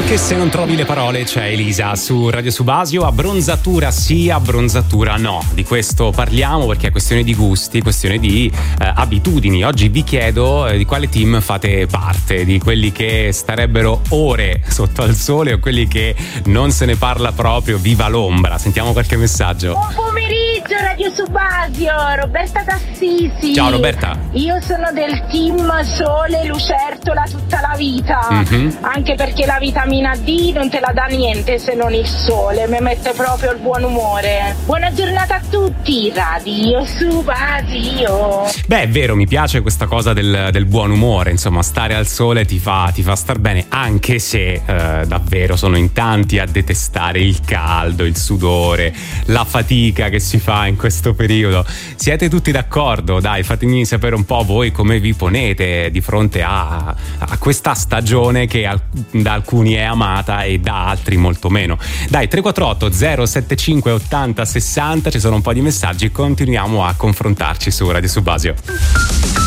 Anche se non trovi le parole, c'è Elisa su Radio Subasio. Abbronzatura sì, abbronzatura no. Di questo parliamo perché è questione di gusti, questione di abitudini. Oggi vi chiedo di quale team fate parte, di quelli che starebbero ore sotto al sole o quelli che non se ne parla proprio, viva l'ombra. Sentiamo qualche messaggio. Buon pomeriggio Radio Subasio, Roberta Tassisi. Ciao Roberta. Io sono del team sole lucertola tutta la vita, anche perché la vitamina D non te la dà niente se non il sole, mi mette proprio il buon umore. Buona giornata a tutti, Radio Subasio. Beh, è vero, mi piace questa cosa del buon umore, insomma, stare al sole ti fa star bene, anche se davvero sono in tanti a detestare il caldo, il sudore, la fatica che si fa in questo periodo. Siete tutti d'accordo? Dai, fatemi sapere un po' voi come vi ponete di fronte a questa stagione che da alcuni è amata e da altri molto meno. Dai, 348 075 80 60, ci sono un po' di messaggi, continuiamo a confrontarci su Radio Subasio.